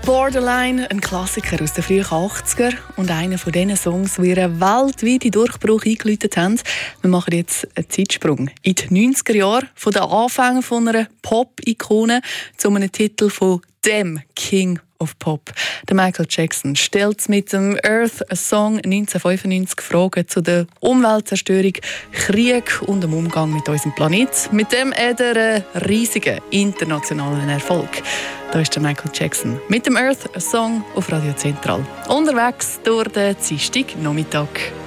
Borderline, ein Klassiker aus den frühen 80er und einer von diesen Songs, die ihren weltweiten Durchbruch eingeläutet haben. Wir machen jetzt einen Zeitsprung in die 90er Jahre, von den Anfängen von einer Pop-Ikone zu einem Titel von dem King of Pop. Der Michael Jackson stellt mit dem Earth a Song 1995 Fragen zu der Umweltzerstörung, Krieg und dem Umgang mit unserem Planeten. Mit dem hat er einen riesigen internationalen Erfolg. Da ist der Michael Jackson mit dem Earth a Song auf Radio Zentral. Unterwegs durch den Dienstagnachmittag.